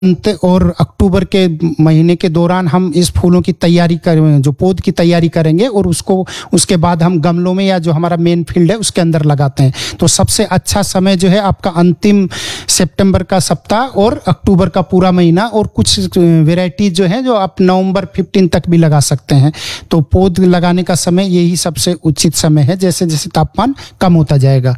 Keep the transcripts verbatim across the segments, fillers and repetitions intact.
अंत और अक्टूबर के महीने के दौरान हम इस फूलों की तैयारी करें, जो पौध की तैयारी करेंगे और उसको उसके बाद हम गमलों में या जो हमारा मेन फील्ड है उसके अंदर लगाते हैं। तो सबसे अच्छा समय जो है आपका अंतिम सितंबर का सप्ताह और अक्टूबर का पूरा महीना, और कुछ वेराइटीज जो है जो आप नवंबर पंद्रह तक भी लगा सकते हैं। तो पौध लगाने का समय यही सबसे उचित समय है, जैसे जैसे तापमान कम होता जाएगा।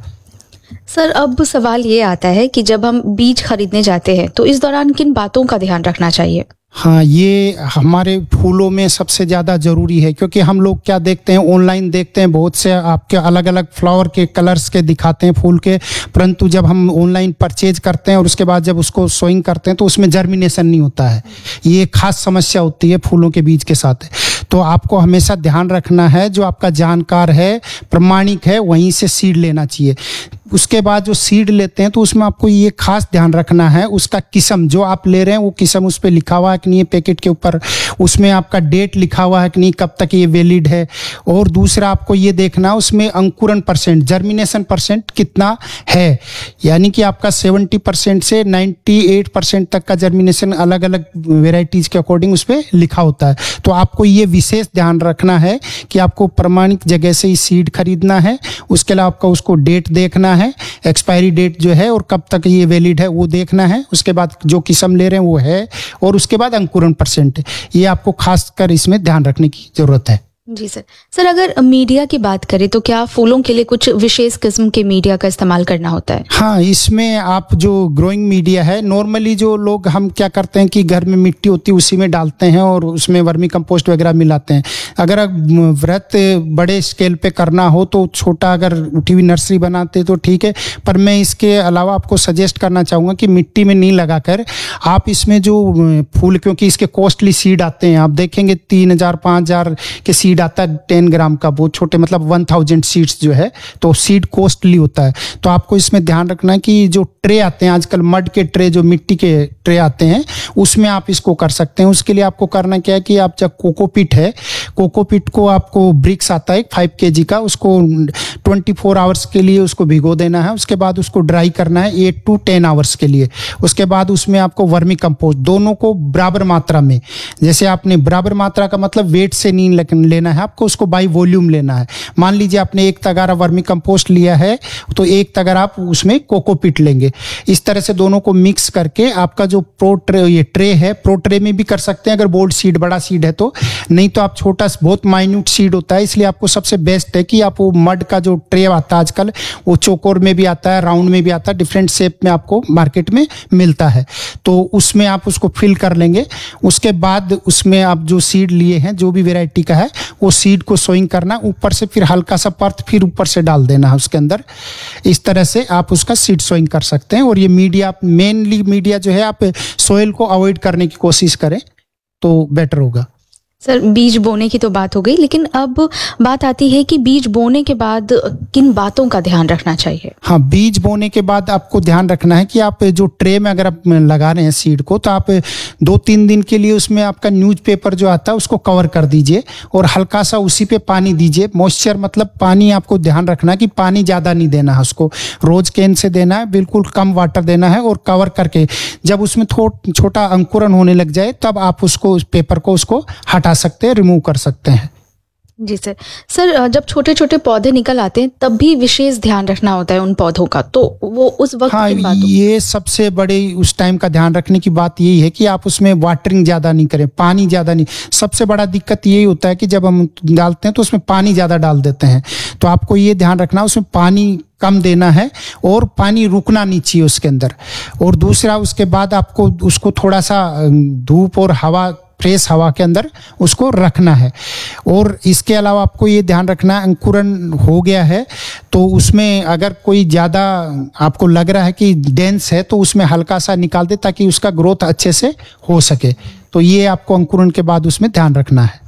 सर, अब सवाल ये आता है कि जब हम बीज खरीदने जाते हैं तो इस दौरान किन बातों का ध्यान रखना चाहिए? हाँ, ये हमारे फूलों में सबसे ज़्यादा ज़रूरी है, क्योंकि हम लोग क्या देखते हैं, ऑनलाइन देखते हैं, बहुत से आपके अलग अलग फ्लावर के कलर्स के दिखाते हैं फूल के, परंतु जब हम ऑनलाइन परचेज करते हैं और उसके बाद जब उसको सोइंग करते हैं तो उसमें जर्मिनेशन नहीं होता है। ये खास समस्या होती है फूलों के बीज के साथ। तो आपको हमेशा ध्यान रखना है, जो आपका जानकार है, प्रमाणिक है, वहीं से सीड लेना चाहिए। उसके बाद जो सीड लेते हैं तो उसमें आपको ये खास ध्यान रखना है, उसका किस्म जो आप ले रहे हैं वो किस्म उस पर लिखा हुआ है कि नहीं है पैकेट के ऊपर, उसमें आपका डेट लिखा हुआ है कि नहीं, कब तक ये वैलिड है। और दूसरा आपको ये देखना उसमें अंकुरण परसेंट, जर्मिनेशन परसेंट कितना है, यानी कि आपका सेवेंटी परसेंट से नाइन्टी एट परसेंट तक का जर्मिनेशन अलग अलग वेराइटीज़ के अकॉर्डिंग उस पर लिखा होता है। तो आपको ये विशेष ध्यान रखना है कि आपको प्रमाणिक जगह से ही सीड खरीदना है। उसके अलावा आपका उसको डेट देखना है, एक्सपायरी डेट जो है और कब तक ये वैलिड है वो देखना है। उसके बाद जो किस्म ले रहे हैं वो है, और उसके बाद अंकुरण परसेंट, ये आपको खासकर इसमें ध्यान रखने की जरूरत है। जी सर। सर, अगर मीडिया की बात करें तो क्या फूलों के लिए कुछ विशेष किस्म के मीडिया का इस्तेमाल करना होता है? हाँ, इसमें आप जो ग्रोइंग मीडिया है, नॉर्मली जो लोग हम क्या करते हैं कि घर में मिट्टी होती है उसी में डालते हैं और उसमें वर्मी कंपोस्ट वगैरह मिलाते हैं। अगर व्रत बड़े स्केल पे करना हो तो छोटा अगर उठी हुई नर्सरी बनाते तो ठीक है, पर मैं इसके अलावा आपको सजेस्ट करना चाहूँगा कि मिट्टी में नहीं लगाकर आप इसमें जो फूल, क्योंकि इसके कॉस्टली सीड आते हैं, आप देखेंगे तीन हजार पाँच हजार के सीड आता है टेन ग्राम का, बहुत छोटे, मतलब वन थाउजेंड सीड्स जो है, तो सीड कॉस्टली होता है। तो आपको इसमें ध्यान रखना है कि जो ट्रे आते हैं आजकल, मड के ट्रे, जो मिट्टी के ट्रे आते हैं, उसमें आप इसको कर सकते हैं। उसके लिए आपको करना क्या है कि आप जब कोकोपीट है, कोकोपीट को आपको ब्रिक्स आता है फाइव के जी का, उसको ट्वेंटी फोर आवर्स के लिए उसको भिगो देना है। उसके बाद उसको ड्राई करना है एट टू टेन आवर्स के लिए। उसके बाद उसमें आपको वर्मी कंपोस्ट दोनों को बराबर मात्रा में, जैसे आपने बराबर मात्रा का मतलब वेट से नहीं लेना है, आपको उसको बाई वॉल्यूम लेना है। मान लीजिए आपने एक तगारा वर्मी कंपोस्ट लिया है तो एक तगारा आप उसमें कोकोपीट लेंगे। इस तरह से दोनों को मिक्स करके आपका जो प्रो ट्रे, ये ट्रे है, प्रो ट्रे में भी कर सकते हैं अगर बोल्ड सीड बड़ा सीड है तो, नहीं तो आप छोटा बहुत माइन्यूट सीड होता है, इसलिए आपको सबसे बेस्ट है कि आप वो मड का जो ट्रे आता है आजकल, वो चौकोर में भी आता है, राउंड में भी आता है, डिफरेंट शेप में आपको मार्केट में मिलता है, तो उसमें आप उसको फिल कर लेंगे। उसके बाद उसमें आप जो सीड लिए हैं जो भी वेराइटी का है वो सीड को सोइंग करना, ऊपर से फिर हल्का सा पर्थ फिर ऊपर से डाल देना है उसके अंदर। इस तरह से आप उसका सीड सोइंग कर सकते हैं। और ये मीडिया, मेनली मीडिया जो है आप सोइल को अवॉइड करने की कोशिश करें तो बेटर होगा। सर, बीज बोने की तो बात हो गई, लेकिन अब बात आती है कि बीज बोने के बाद किन बातों का ध्यान रखना चाहिए? हाँ, बीज बोने के बाद आपको ध्यान रखना है कि आप जो ट्रे में अगर आप लगा रहे हैं सीड को, तो आप दो तीन दिन के लिए उसमें आपका न्यूज़पेपर जो आता है उसको कवर कर दीजिए और हल्का सा उसी पे पानी दीजिए। मॉइस्चर मतलब पानी आपको ध्यान रखना है कि पानी ज़्यादा नहीं देना है, उसको रोज कैन से देना है, बिल्कुल कम वाटर देना है और कवर करके जब उसमें थोड़ा छोटा अंकुरण होने लग जाए तब आप उसको, उस पेपर को उसको हटा सकते हैं, रिमूव कर सकते हैं। जी सर। सर, जब छोटे छोटे पौधे निकल आते हैं तब भी विशेष ध्यान रखना होता है उन पौधों का, तो वो उस वक्त हाँ, ये सबसे बड़े उस टाइम का ध्यान रखने की बात यही है कि आप उसमें वाटरिंग ज़्यादा नहीं करें, पानी ज़्यादा नहीं। सबसे बड़ा दिक्कत यही होता है कि जब हम डालते हैं तो उसमें पानी ज़्यादा डाल देते हैं, तो आपको ये ध्यान रखना उसमें पानी कम देना है और पानी रुकना नहीं चाहिए उसके अंदर। और दूसरा, उसके बाद आपको उसको थोड़ा सा धूप और हवा, फ्रेश हवा के अंदर उसको रखना है। और इसके अलावा आपको ये ध्यान रखना है, अंकुरण हो गया है तो उसमें अगर कोई ज़्यादा आपको लग रहा है कि डेंस है तो उसमें हल्का सा निकाल दे ताकि उसका ग्रोथ अच्छे से हो सके। तो ये आपको अंकुरण के बाद उसमें ध्यान रखना है।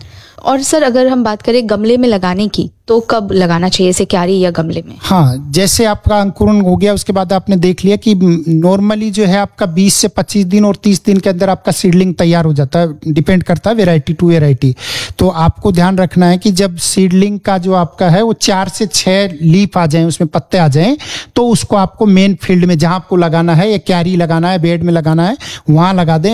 और सर अगर हम बात करें गमले में लगाने की तो कब लगाना चाहिए, इसे क्यारी या गमले में? हाँ, जैसे आपका अंकुरण हो गया उसके बाद आपने देख लिया कि नॉर्मली जो है आपका बीस से पच्चीस दिन और तीस दिन के अंदर आपका सीडलिंग तैयार हो जाता है, डिपेंड करता है वेराइटी टू वेराइटी। तो आपको ध्यान रखना है कि जब सीडलिंग का जो आपका है वो चार से छह लीफ आ जाए, उसमें पत्ते आ जाएं, तो उसको आपको मेन फील्ड में जहां आपको लगाना है या क्यारी लगाना है, बेड में लगाना है, वहां लगा दें।